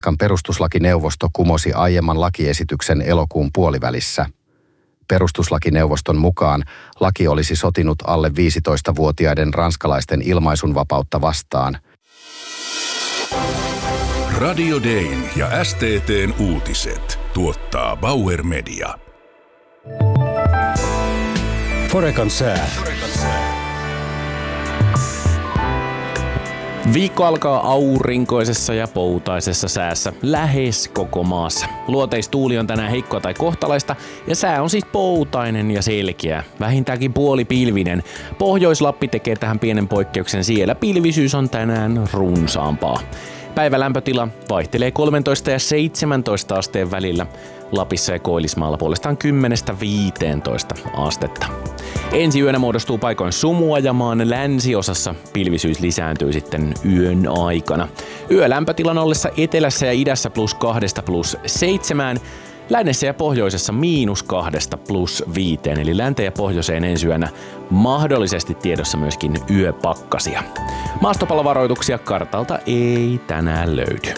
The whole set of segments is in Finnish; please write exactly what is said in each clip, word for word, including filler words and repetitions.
Perustuslakineuvosto kumosi aiemman lakiesityksen elokuun puolivälissä. Perustuslakineuvoston mukaan laki olisi sotinut alle viisitoistavuotiaiden ranskalaisten ilmaisunvapautta vastaan. Radio Dayn ja S T T:n uutiset tuottaa Bauer Media. Forecan sää. Viikko alkaa aurinkoisessa ja poutaisessa säässä lähes koko maassa. Luoteistuuli on tänään heikkoa tai kohtalaista ja sää on siis poutainen ja selkeä, vähintäänkin puolipilvinen. Pohjois-Lappi tekee tähän pienen poikkeuksen, siellä pilvisyys on tänään runsaampaa. Päivälämpötila vaihtelee kolmetoista ja seitsemäntoista asteen välillä. Lapissa ja Koillismaalla puolestaan kymmenestä viiteentoista astetta. Ensi yönä muodostuu paikoin sumua ja maan länsiosassa pilvisyys lisääntyy sitten yön aikana. Yölämpötilan ollessa etelässä ja idässä plus kahdesta plus seitsemään, lännessä ja pohjoisessa miinus kahdesta plus viiteen, eli länteen ja pohjoiseen ensi yönä mahdollisesti tiedossa myöskin yöpakkasia. Maastopalovaroituksia kartalta ei tänään löydy.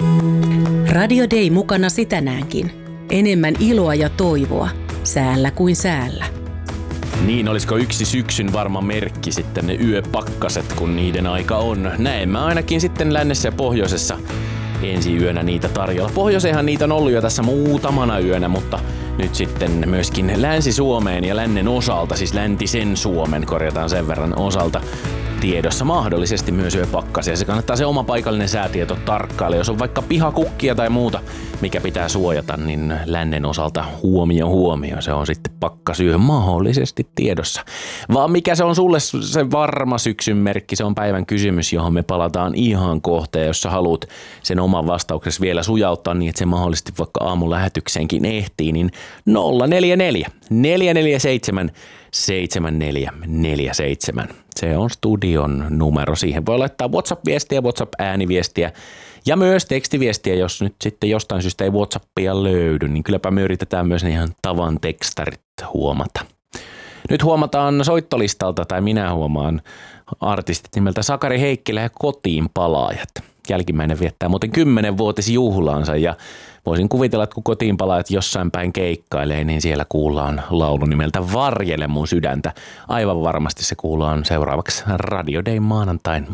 Radio Day mukanasi tänäänkin. Enemmän iloa ja toivoa, säällä kuin säällä. Niin, olisiko yksi syksyn varma merkki sitten ne yöpakkaset, kun niiden aika on. Näemme ainakin sitten lännessä ja pohjoisessa ensi yönä niitä tarjolla. Pohjoiseenhan niitä on ollut jo tässä muutamana yönä, mutta nyt sitten myöskin Länsi-Suomeen ja lännen osalta, siis läntisen Suomen, korjataan sen verran osalta, tiedossa mahdollisesti myös yöpakkasia. Se kannattaa se oma paikallinen säätieto tarkkailla. Jos on vaikka pihakukkia tai muuta, mikä pitää suojata, niin lännen osalta huomio huomio. Se on sitten pakkasyö mahdollisesti tiedossa. Vaan mikä se on sulle se varma syksyn merkki? Se on päivän kysymys, johon me palataan ihan kohta. Ja jos sä haluat sen oman vastauksesi vielä sujauttaa niin, että se mahdollisesti vaikka aamun lähetykseenkin ehtii, niin nolla neljä neljä neljä neljä seitsemän seitsemän neljä neljä seitsemän. Se on studion numero. Siihen voi laittaa WhatsApp-viestiä, WhatsApp-ääniviestiä ja myös tekstiviestiä, jos nyt sitten jostain syystä ei WhatsAppia löydy, niin kylläpä me yritetään myös ne ihan tavan tekstarit huomata. Nyt huomataan soittolistalta, tai minä huomaan artistit nimeltä Sakari Heikkilä ja Kotiin palaajat. Jälkimmäinen viettää muuten kymmenvuotisjuhlaansa ja voisin kuvitella, että kun Kotiin palaajat jossain päin keikkailee, niin siellä kuullaan laulu nimeltä Varjele mun sydäntä. Aivan varmasti se kuullaan seuraavaksi Radio Dayn maanantain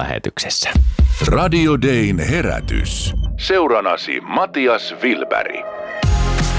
aamulähetyksessä. Radio Dayn herätys. Seuranasi Matias Wilberg.